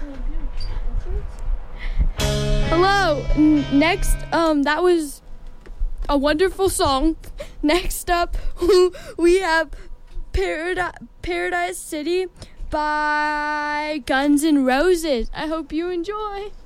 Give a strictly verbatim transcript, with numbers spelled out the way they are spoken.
Hello. N- next, um, that was a wonderful song. Next up, we have Paradise, Paradise City by Guns N' Roses. I hope you enjoy.